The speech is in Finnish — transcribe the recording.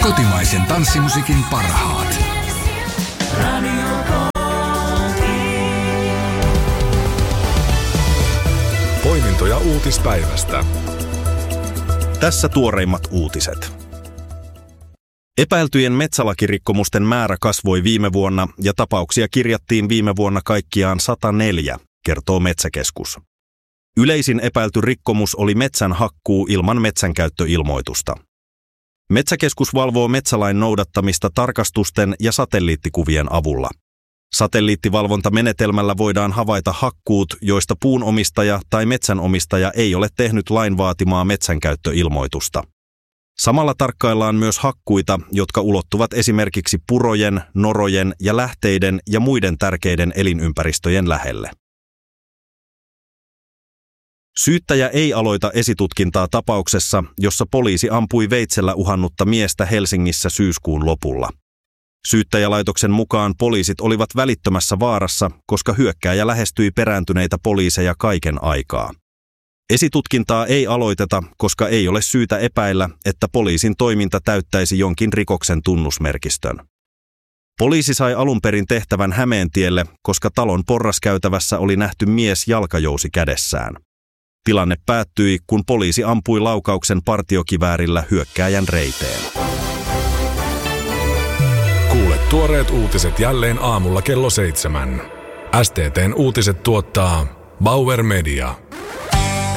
Kotimaisen tanssimusiikin parhaat. Poimintoja uutispäivästä. Tässä tuoreimmat uutiset. Epäiltyjen metsälakirikkomusten määrä kasvoi viime vuonna ja tapauksia kirjattiin viime vuonna kaikkiaan 104, kertoo Metsäkeskus. Yleisin epäilty rikkomus oli metsän hakkuu ilman metsänkäyttöilmoitusta. Metsäkeskus valvoo metsälain noudattamista tarkastusten ja satelliittikuvien avulla. Satelliittivalvontamenetelmällä voidaan havaita hakkuut, joista puun omistaja tai metsänomistaja ei ole tehnyt lain vaatimaa metsänkäyttöilmoitusta. Samalla tarkkaillaan myös hakkuita, jotka ulottuvat esimerkiksi purojen, norojen ja lähteiden ja muiden tärkeiden elinympäristöjen lähelle. Syyttäjä ei aloita esitutkintaa tapauksessa, jossa poliisi ampui veitsellä uhannutta miestä Helsingissä syyskuun lopulla. Syyttäjälaitoksen mukaan poliisit olivat välittömässä vaarassa, koska hyökkääjä lähestyi perääntyneitä poliiseja kaiken aikaa. Esitutkintaa ei aloiteta, koska ei ole syytä epäillä, että poliisin toiminta täyttäisi jonkin rikoksen tunnusmerkistön. Poliisi sai alun perin tehtävän Hämeentielle, koska talon porraskäytävässä oli nähty mies jalkajousi kädessään. Tilanne päättyi, kun poliisi ampui laukauksen partiokiväärillä hyökkääjän reiteen. Kuule tuoreet uutiset jälleen aamulla kello 7. STT:n uutiset tuottaa Bauer Media.